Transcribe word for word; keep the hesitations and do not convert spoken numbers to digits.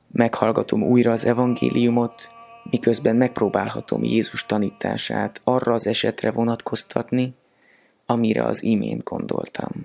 Meghallgatom újra az evangéliumot, miközben megpróbálhatom Jézus tanítását arra az esetre vonatkoztatni, amire az imént gondoltam.